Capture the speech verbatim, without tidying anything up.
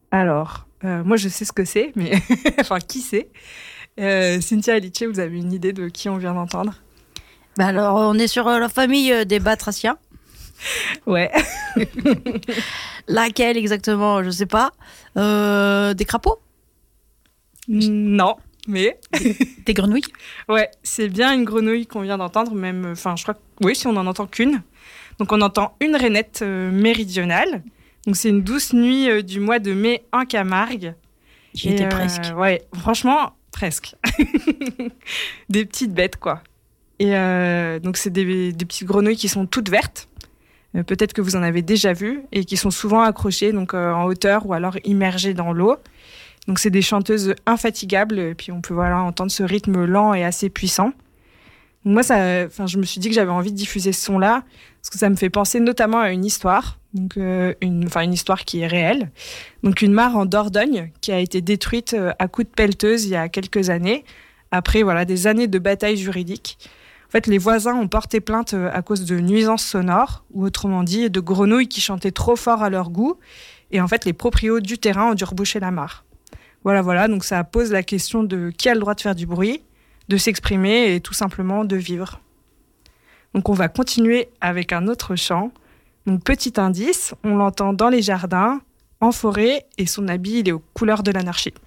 Alors, euh, moi je sais ce que c'est, mais enfin qui c'est euh, Cynthia et Litchi, vous avez une idée de qui on vient d'entendre? Bah alors, on est sur euh, la famille euh, des batraciens. Ouais. Laquelle exactement, je sais pas. Euh, des crapauds? Non, mais Des grenouilles? ouais, c'est bien une grenouille qu'on vient d'entendre, même, enfin je crois que oui, si on n'en entend qu'une. Donc on entend une rainette euh, méridionale. Donc c'est une douce nuit euh, du mois de mai en Camargue. J'y Et, étais euh, presque. Ouais, franchement, presque. Des petites bêtes, quoi. Et euh, donc, c'est des, des petites grenouilles qui sont toutes vertes. Euh, peut-être que vous en avez déjà vu. Et qui sont souvent accrochées donc, euh, en hauteur ou alors immergées dans l'eau. Donc, c'est des chanteuses infatigables. Et puis, on peut voilà, entendre ce rythme lent et assez puissant. Donc, moi, ça, enfin, je me suis dit que j'avais envie de diffuser ce son-là. Parce que ça me fait penser notamment à une histoire. Donc, euh, une, enfin, une histoire qui est réelle. Donc, une mare en Dordogne qui a été détruite euh, à coups de pelleteuse il y a quelques années. Après voilà, des années de bataille juridique. En fait, les voisins ont porté plainte à cause de nuisances sonores, ou autrement dit, de grenouilles qui chantaient trop fort à leur goût. Et en fait, les proprios du terrain ont dû reboucher la mare. Voilà, voilà, donc ça pose la question de qui a le droit de faire du bruit, de s'exprimer et tout simplement de vivre. Donc on va continuer avec un autre chant. Donc petit indice, on l'entend dans les jardins, en forêt, et son habit, il est aux couleurs de l'anarchie.